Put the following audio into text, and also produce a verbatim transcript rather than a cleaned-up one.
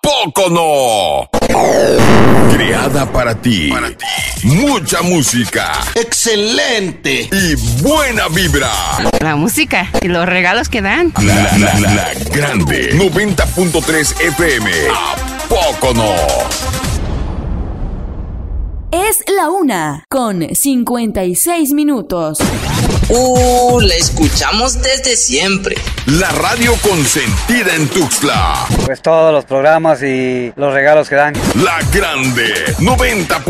poco no? Creada para ti. Para ti. Mucha música. ¡Excelente! Y buena vibra. La música y los regalos que dan. La, la, la, la grande. noventa punto tres F M. ¿A poco no? Es la una con cincuenta y seis minutos. Uh, la escuchamos desde siempre. La radio consentida en Tuxtla. Pues todos los programas y los regalos que dan. La grande. noventa